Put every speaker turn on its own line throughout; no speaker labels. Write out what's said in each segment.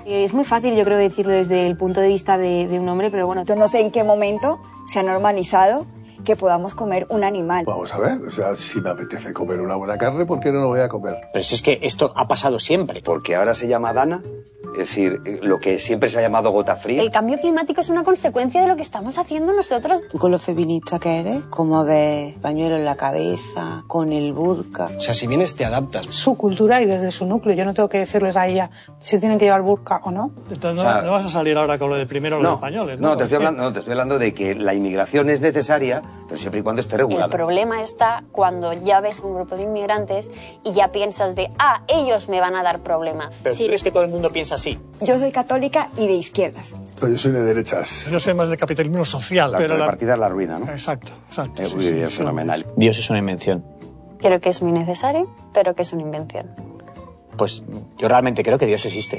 Es muy fácil, yo creo, decirlo desde el punto de vista de un hombre, pero bueno.
Yo no sé en qué momento se ha normalizado que podamos comer un animal.
Vamos a ver, o sea, si me apetece comer una buena carne, ¿por qué no lo voy a comer?
Pero si es que esto ha pasado siempre.
Porque ahora se llama Dana, es decir, lo que siempre se ha llamado gota fría.
El cambio climático es una consecuencia de lo que estamos haciendo nosotros.
¿Tú con lo feminista que eres? ¿Cómo ves pañuelo en la cabeza, con el burka?
O sea, si vienes te adaptas.
Su cultura y desde su núcleo. Yo no tengo que decirles a ella si tienen que llevar burka o no.
Entonces, no vas a salir ahora con lo de primero los españoles, ¿no?
No, te estoy hablando de que la inmigración es necesaria, pero siempre y cuando esté regulada.
El problema está cuando ya ves un grupo de inmigrantes y ya piensas de, ellos me van a dar problemas.
Pero ¿tú crees que todo el mundo piensa así?
Yo soy católica y de izquierdas.
Yo soy de derechas.
Yo soy más de capitalismo social.
Pero la partida es la ruina, ¿no?
Exacto.
Es fenomenal.
Dios es una invención.
Creo que es muy necesario, pero que es una invención.
Pues yo realmente creo que Dios existe.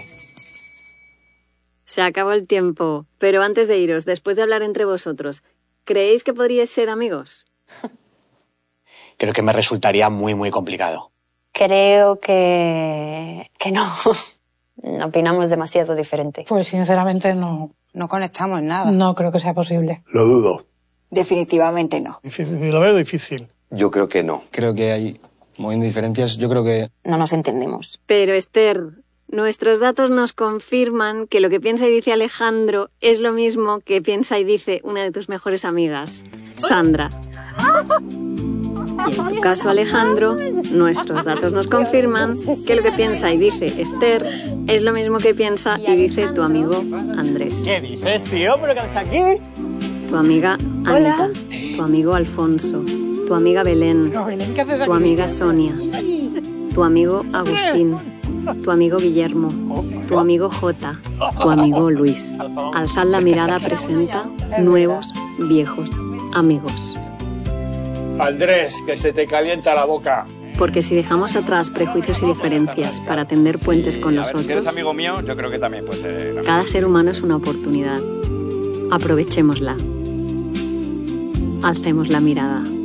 Se acabó el tiempo, pero antes de iros, después de hablar entre vosotros, ¿creéis que podríais ser amigos?
Creo que me resultaría muy, muy complicado.
Creo que no. Opinamos demasiado diferente.
Pues sinceramente no.
No conectamos en nada.
No creo que sea posible.
Lo dudo.
Definitivamente no.
Lo veo difícil.
Yo creo que no.
Creo que hay muy diferencias. Yo creo que...
No nos entendemos.
Pero Esther, nuestros datos nos confirman que lo que piensa y dice Alejandro es lo mismo que piensa y dice una de tus mejores amigas, Sandra. Y en tu caso, Alejandro, nuestros datos nos confirman que lo que piensa y dice Esther es lo mismo que piensa y dice tu amigo Andrés.
¿Qué dices, tío? ¿Pero qué haces aquí?
Tu amiga Anita, tu amigo Alfonso, tu amiga Belén, tu amiga Sonia, tu amigo Agustín, tu amigo Guillermo, tu amigo Jota, tu amigo Luis. Alzad la mirada presenta nuevos, viejos amigos.
Andrés, que se te calienta la boca.
Porque si dejamos atrás prejuicios y diferencias para tender puentes con los otros,
si eres amigo mío, yo creo que también puede ser.
Cada ser humano es una oportunidad. Aprovechémosla. Alcemos la mirada.